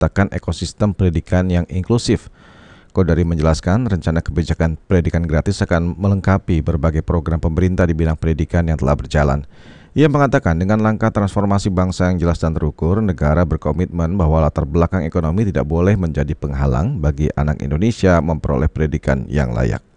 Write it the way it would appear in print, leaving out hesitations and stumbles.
menciptakan ekosistem pendidikan yang inklusif. Kodari menjelaskan rencana kebijakan pendidikan gratis akan melengkapi berbagai program pemerintah di bidang pendidikan yang telah berjalan. Ia mengatakan dengan langkah transformasi bangsa yang jelas dan terukur, negara berkomitmen bahwa latar belakang ekonomi tidak boleh menjadi penghalang bagi anak Indonesia memperoleh pendidikan yang layak.